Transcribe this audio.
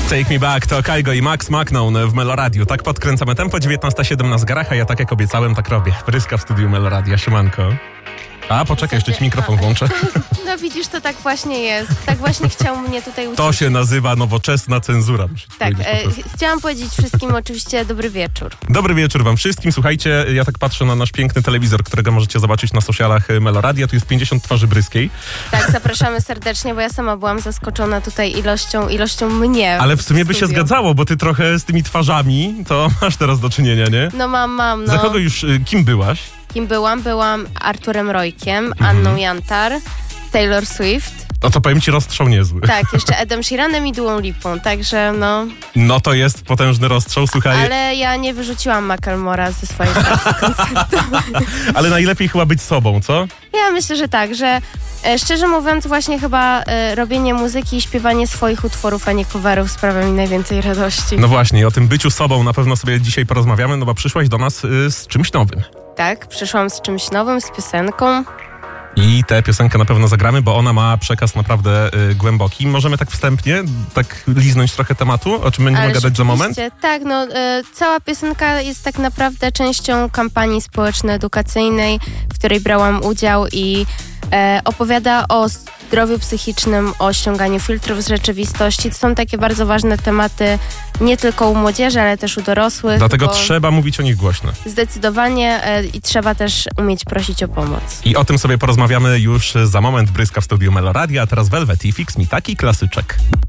Take Me Back to Kygo i Max McKnown w Meloradiu. Tak podkręcamy tempo, 19:07 na zegarach, a ja tak jak obiecałem, tak robię. Bryska w studiu Meloradia, siemanko. A, poczekaj, jeszcze ci mikrofon włączę. No widzisz, to tak właśnie jest. Tak właśnie chciał mnie tutaj uczyć. To się nazywa nowoczesna cenzura. Tak, chciałam powiedzieć wszystkim oczywiście dobry wieczór. Dobry wieczór wam wszystkim. Słuchajcie, ja tak patrzę na nasz piękny telewizor, którego możecie zobaczyć na socialach Meloradia. Tu jest 50 twarzy Bryskiej. Tak, zapraszamy serdecznie, bo ja sama byłam zaskoczona tutaj ilością mnie. Ale w sumie by się zgadzało, bo ty trochę z tymi twarzami to masz teraz do czynienia, nie? No mam. Za kogo już, kim byłaś? Kim byłam? Byłam Arturem Rojkiem, Anną Jantar, Taylor Swift. No to powiem ci, rozstrzał niezły. Tak, jeszcze Edem Sheeranem i Duą Lipą, także no... No to jest potężny rozstrzał, słuchaj. Ale ja nie wyrzuciłam Macklemora ze swojej trasy koncertowej. Ale najlepiej chyba być sobą, co? Ja myślę, że tak, że szczerze mówiąc właśnie chyba robienie muzyki i śpiewanie swoich utworów, a nie coverów sprawia mi najwięcej radości. No właśnie, o tym byciu sobą na pewno sobie dzisiaj porozmawiamy, no bo przyszłaś do nas z czymś nowym. Tak, przyszłam z czymś nowym, z piosenką. I tę piosenkę na pewno zagramy, bo ona ma przekaz naprawdę głęboki. Możemy tak wstępnie, tak liznąć trochę tematu, o czym będziemy gadać za moment? Tak, no cała piosenka jest tak naprawdę częścią kampanii społeczno-edukacyjnej, w której brałam udział i opowiada o zdrowiu psychicznym, o ściąganiu filtrów z rzeczywistości. To są takie bardzo ważne tematy nie tylko u młodzieży, ale też u dorosłych. Dlatego trzeba mówić o nich głośno. Zdecydowanie i trzeba też umieć prosić o pomoc. I o tym sobie porozmawiamy już za moment. Bryska w studiu Meloradia, a teraz Velvet i Fix Me, taki klasyczek.